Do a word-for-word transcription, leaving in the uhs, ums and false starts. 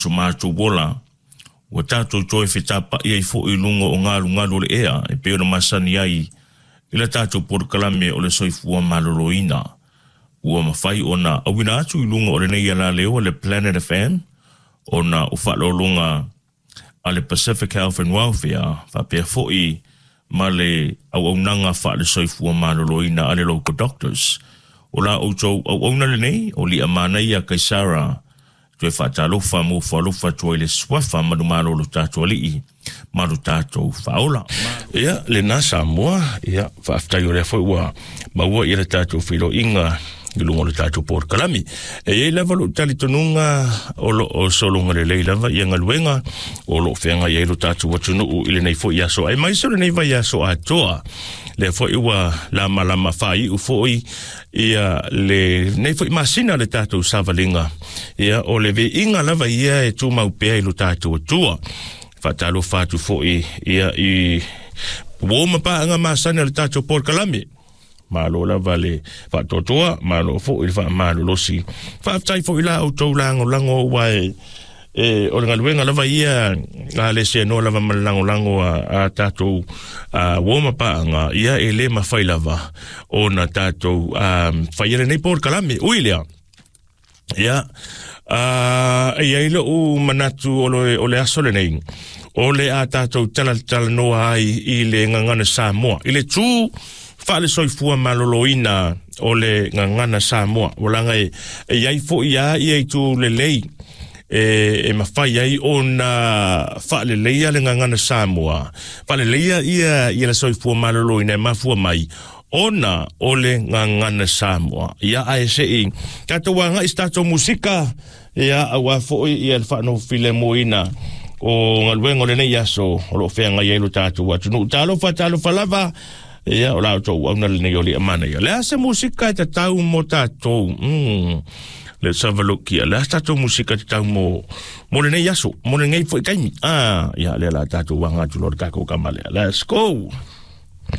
Tomato bola. Wa tātou toi whetapa ia i fo i lunga o ngā lunga le ea, e pēra masani ai, i la tātou porkalame o le soifua maloloina. Ua mawhai o na awina atu i lunga o le nei ala leo le Planet F M, o na ufalo lunga a le Pacific Health and Welfare, whapea fo i ma le au au nanga wha le soifua maloloina a le local doctors. O la au tau au au na le nei, o li amana ia Kaisara, Tue whatalofa mo whalofa tue le swafa manu malo lo tātou alii, malo tātou whaola. Ia, le nasa mua, ia, whaaftai o rea fwoi ua, maua ia le tātou whiro inga, i lunga le tātou por kalami. E ei lava lo tali tonunga, o lo o solunga le lei lava, ia ngaluenga, o lo whenga ia lo tātou watunu u ili nei fwoi aso. Ai mai sore nei vai aso atoa, le fwoi ua lama lama whai u fwoi, ia le nei fwoi masina le tātou savalinga, ia o le ve inga lava ia e tu mau pea i lo tātou atua. Whatalo whatu fwoi, ia i woma pa anga masana le tātou por kalami. Malo lava le whatotoa, malo fwoi le wha malo losi. Whaaftai fwoi la au tau lango lango wae, e o le ngaluenga lava ia a le se no lava malango lango a, a tātou a woma paanga ia e le mawhai lava o na tātou um, whaiere nei por kalame uilea ia a ia ilo u manatu o le, o le asole nei o le a tātou tala tala noa ai i le ngangana Samoa i le tū whale soifua maloloina o le ngangana Samoa walanga e e iai fo ia ia i tū le lei e, e mawhai ai o na whale leia le ngangana Samoa. Whale leia ia ia la soifua maloloina e mafua mai ona o le ngangana Samoa. Ia ae se i tato wanga i stato musika ia awa foi ia le whano file moina o ngaluengo le nei aso o lo whenga iailu tato watu nu talo fa talo fa lava ia o lao tau au na le nei o li amana ia. Le ase musika e ta tau mo tato mm. Le savaloki le tato musika te tau mo mo le nei aso mo le nei foi kaimi ah ia le la tato wanga tu lor kako kamale let's go.